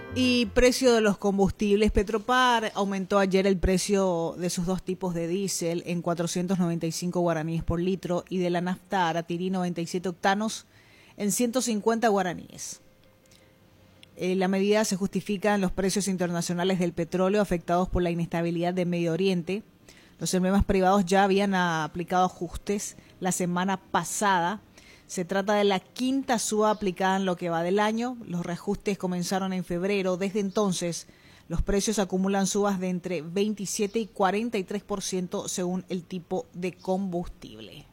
Y precio de los combustibles. Petropar aumentó ayer el precio de sus dos tipos de diésel en 495 guaraníes por litro y de la nafta Aratirí 97 octanos en 150 guaraníes. La medida se justifica en los precios internacionales del petróleo afectados por la inestabilidad de Medio Oriente. Los emblemas privados ya habían aplicado ajustes la semana pasada. Se trata de la quinta suba aplicada en lo que va del año. Los reajustes comenzaron en febrero. Desde entonces, los precios acumulan subas de entre 27 y 43% según el tipo de combustible.